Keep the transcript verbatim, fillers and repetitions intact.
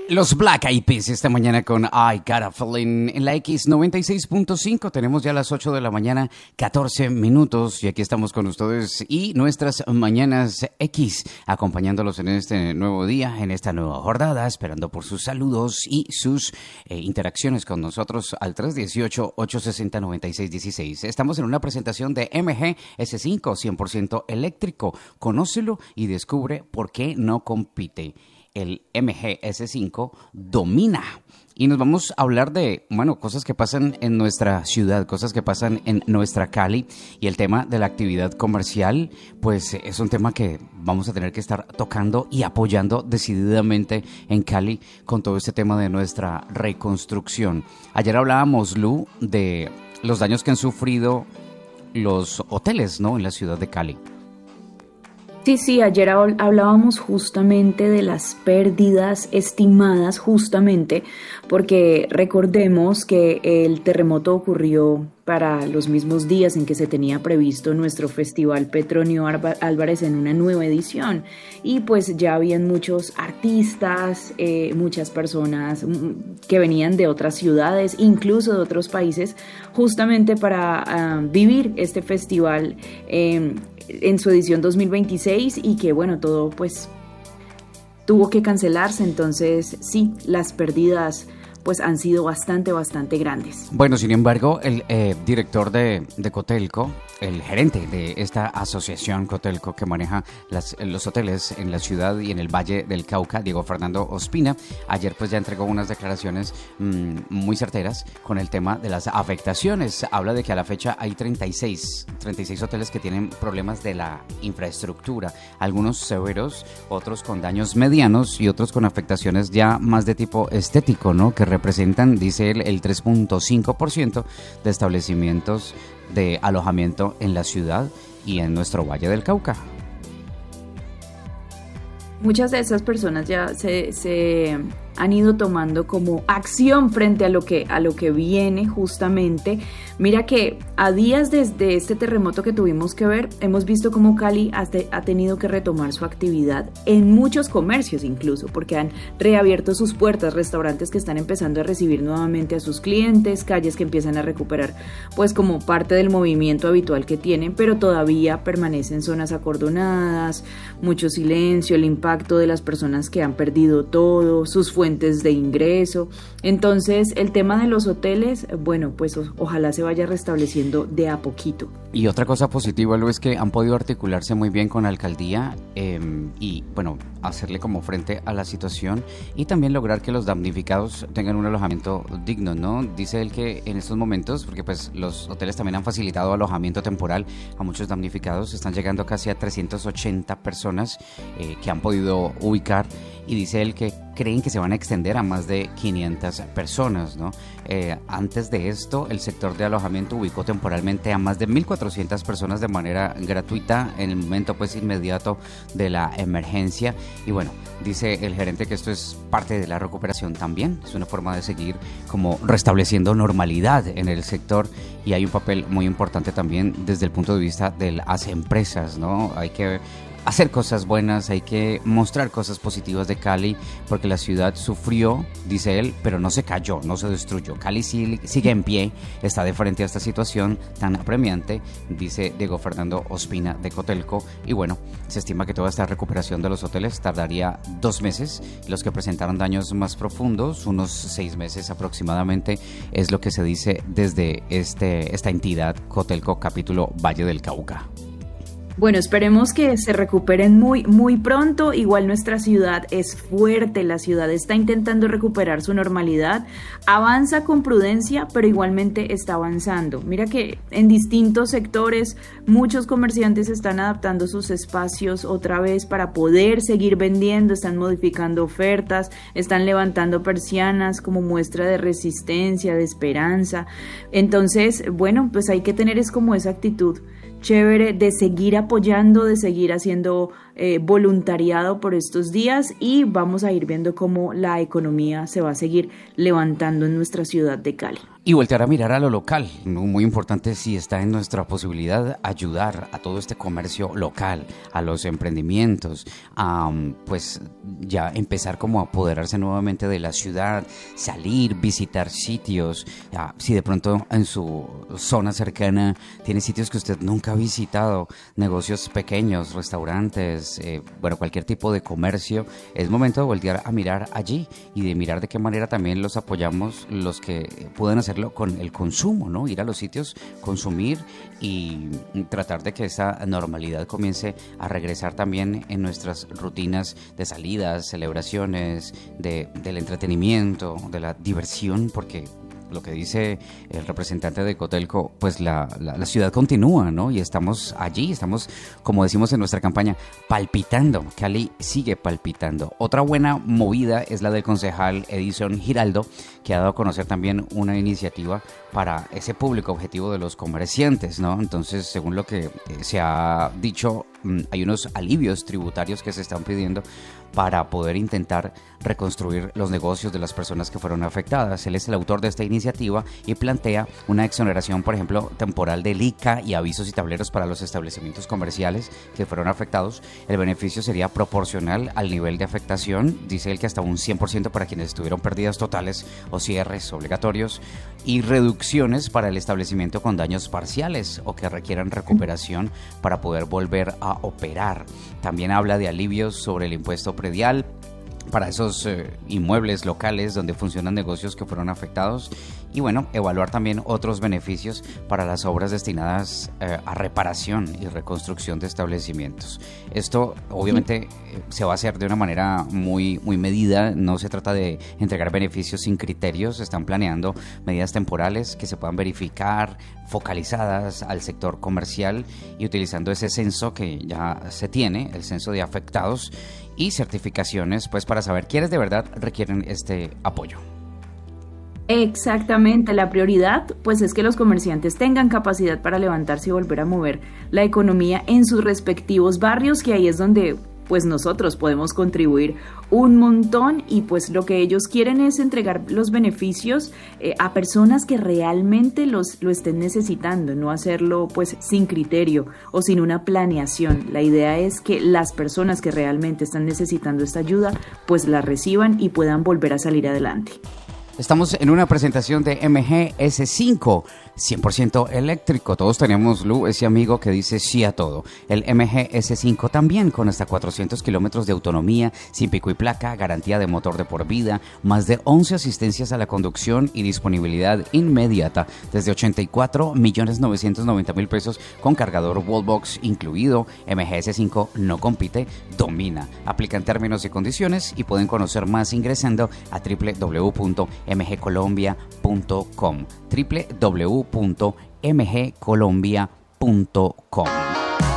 Los Black Eyed Peas esta mañana con I Got a Feeling en la X noventa y seis punto cinco. Tenemos ya las ocho de la mañana, catorce minutos, y aquí estamos con ustedes y nuestras mañanas X, acompañándolos en este nuevo día, en esta nueva jornada, esperando por sus saludos y sus eh, interacciones con nosotros al tres uno ocho, ocho seis cero, nueve seis uno seis. Estamos en una presentación de M G S cinco, cien por ciento eléctrico. Conócelo y descubre por qué no compite. El M G S cinco domina. Y nos vamos a hablar de, bueno, cosas que pasan en nuestra ciudad, cosas que pasan en nuestra Cali. Y el tema de la actividad comercial, pues es un tema que vamos a tener que estar tocando y apoyando decididamente en Cali con todo este tema de nuestra reconstrucción. Ayer hablábamos, Lu, de los daños que han sufrido los hoteles, ¿no?, en la ciudad de Cali. Sí, sí, ayer hablábamos justamente de las pérdidas estimadas, justamente porque recordemos que el terremoto ocurrió para los mismos días en que se tenía previsto nuestro Festival Petronio Álvarez en una nueva edición, y pues ya habían muchos artistas, eh, muchas personas que venían de otras ciudades, incluso de otros países, justamente para uh, vivir este festival eh, en su edición dos mil veintiséis, y que bueno, todo pues tuvo que cancelarse. Entonces sí, las pérdidas pues han sido bastante, bastante grandes. Bueno, sin embargo, el eh, director de, de Cotelco, el gerente de esta asociación Cotelco que maneja las, los hoteles en la ciudad y en el Valle del Cauca, Diego Fernando Ospina, ayer pues ya entregó unas declaraciones mmm, muy certeras con el tema de las afectaciones. Habla de que a la fecha hay treinta y seis hoteles que tienen problemas de la infraestructura, algunos severos, otros con daños medianos y otros con afectaciones ya más de tipo estético, ¿no?, que representan, dice él, el tres punto cinco por ciento de establecimientos de alojamiento en la ciudad y en nuestro Valle del Cauca. Muchas de esas personas ya se, se han ido tomando como acción frente a lo que a lo que viene justamente. Mira que a días desde este terremoto que tuvimos que ver, hemos visto cómo Cali ha, te, ha tenido que retomar su actividad en muchos comercios, incluso porque han reabierto sus puertas, restaurantes que están empezando a recibir nuevamente a sus clientes, calles que empiezan a recuperar pues como parte del movimiento habitual que tienen, pero todavía permanecen zonas acordonadas, mucho silencio, el impacto de las personas que han perdido todo, sus fuentes de ingreso. Entonces el tema de los hoteles, bueno, pues o, ojalá se vaya restableciendo de a poquito. Y otra cosa positiva, Lu, es que han podido articularse muy bien con la alcaldía eh, y bueno, hacerle como frente a la situación y también lograr que los damnificados tengan un alojamiento digno, ¿no? Dice él que en estos momentos, porque pues los hoteles también han facilitado alojamiento temporal a muchos damnificados, están llegando casi a trescientas ochenta personas eh, que han podido ubicar, y dice él que creen que se van a extender a más de quinientas personas, ¿no? Eh, antes de esto, el sector de alojamiento ubicó temporalmente a más de mil cuatrocientas personas de manera gratuita en el momento pues inmediato de la emergencia. Y bueno, dice el gerente que esto es parte de la recuperación también, es una forma de seguir como restableciendo normalidad en el sector, y hay un papel muy importante también desde el punto de vista de las empresas, ¿no? Hay que hacer cosas buenas, hay que mostrar cosas positivas de Cali, porque la ciudad sufrió, dice él, pero no se cayó, no se destruyó. Cali sigue, sigue en pie, está de frente a esta situación tan apremiante, dice Diego Fernando Ospina de Cotelco. Y bueno, se estima que toda esta recuperación de los hoteles tardaría dos meses. Los que presentaron daños más profundos, unos seis meses aproximadamente, es lo que se dice desde este, esta entidad Cotelco capítulo Valle del Cauca. Bueno, esperemos que se recuperen muy, muy pronto. Igual nuestra ciudad es fuerte, la ciudad está intentando recuperar su normalidad, avanza con prudencia, pero igualmente está avanzando. Mira que en distintos sectores muchos comerciantes están adaptando sus espacios otra vez para poder seguir vendiendo, están modificando ofertas, están levantando persianas como muestra de resistencia, de esperanza. Entonces, bueno, pues hay que tener es como esa actitud chévere de seguir apoyando, de seguir haciendo eh, voluntariado por estos días y vamos a ir viendo cómo la economía se va a seguir levantando en nuestra ciudad de Cali. Y voltear a mirar a lo local, ¿no? Muy importante, si está en nuestra posibilidad, ayudar a todo este comercio local, a los emprendimientos, a pues ya empezar como a apoderarse nuevamente de la ciudad, salir, visitar sitios, ya, si de pronto en su zona cercana tiene sitios que usted nunca ha visitado, negocios pequeños, restaurantes, eh, bueno, cualquier tipo de comercio, es momento de voltear a mirar allí y de mirar de qué manera también los apoyamos, los que puedan hacerlo con el consumo, ¿no? Ir a los sitios, consumir y tratar de que esta normalidad comience a regresar también en nuestras rutinas de salidas, celebraciones, de, del entretenimiento, de la diversión, porque lo que dice el representante de Cotelco, pues la, la, la ciudad continúa, ¿no? Y estamos allí, estamos, como decimos en nuestra campaña, palpitando. Cali sigue palpitando. Otra buena movida es la del concejal Edison Giraldo, que ha dado a conocer también una iniciativa para ese público objetivo de los comerciantes, ¿no? Entonces, según lo que se ha dicho, hay unos alivios tributarios que se están pidiendo para poder intentar reconstruir los negocios de las personas que fueron afectadas. Él es el autor de esta iniciativa y plantea una exoneración, por ejemplo, temporal del I C A y avisos y tableros para los establecimientos comerciales que fueron afectados. El beneficio sería proporcional al nivel de afectación, dice él que hasta un cien por ciento para quienes tuvieron pérdidas totales o cierres obligatorios, y reducciones para el establecimiento con daños parciales o que requieran recuperación para poder volver a operar. También habla de alivios sobre el impuesto predial para esos eh, inmuebles locales donde funcionan negocios que fueron afectados, y bueno, evaluar también otros beneficios para las obras destinadas eh, a reparación y reconstrucción de establecimientos. Esto obviamente eh, se va a hacer de una manera muy, muy medida, no se trata de entregar beneficios sin criterios, se están planeando medidas temporales que se puedan verificar, focalizadas al sector comercial y utilizando ese censo que ya se tiene, el censo de afectados, y certificaciones pues para saber quiénes de verdad requieren este apoyo. Exactamente, la prioridad pues es que los comerciantes tengan capacidad para levantarse y volver a mover la economía en sus respectivos barrios, que ahí es donde pues nosotros podemos contribuir un montón, y pues lo que ellos quieren es entregar los beneficios eh, a personas que realmente los, lo estén necesitando, no hacerlo pues sin criterio o sin una planeación. La idea es que las personas que realmente están necesitando esta ayuda pues la reciban y puedan volver a salir adelante. Estamos en una presentación de M G S cinco, cien por ciento eléctrico. Todos tenemos, Lu, ese amigo que dice sí a todo. El M G S cinco también, con hasta cuatrocientos kilómetros de autonomía, sin pico y placa, garantía de motor de por vida, más de once asistencias a la conducción y disponibilidad inmediata desde ochenta y cuatro millones novecientos noventa mil pesos con cargador Wallbox incluido. M G S cinco no compite, domina. Aplican términos y condiciones y pueden conocer más ingresando a doble u doble u doble u punto m g colombia punto com, doble u doble u doble u punto m g colombia punto com.